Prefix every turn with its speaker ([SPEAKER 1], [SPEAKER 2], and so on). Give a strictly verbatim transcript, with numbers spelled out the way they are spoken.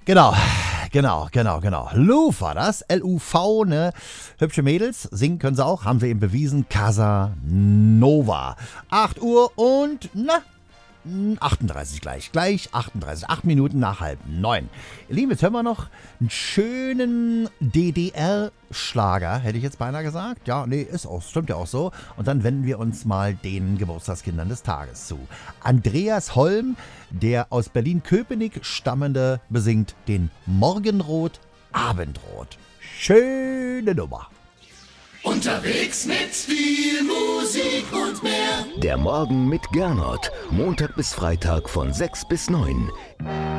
[SPEAKER 1] Genau, genau, genau, genau. Luv war das, L U V, ne? Hübsche Mädels, singen können sie auch, haben sie eben bewiesen. Casa Nova. acht Uhr und, na, achtunddreißig gleich, gleich achtunddreißig, acht Minuten nach halb neun. Ihr Lieben, jetzt hören wir noch einen schönen D D R-Schlager, hätte ich jetzt beinahe gesagt. Ja, nee, ist auch, stimmt ja auch so. Und dann wenden wir uns mal den Geburtstagskindern des Tages zu. Andreas Holm, der aus Berlin-Köpenick stammende, besingt den Morgenrot, Abendrot. Schöne Nummer.
[SPEAKER 2] Unterwegs mit viel Musik und mehr.
[SPEAKER 3] Der Morgen mit Gernot. Montag bis Freitag von sechs bis neun.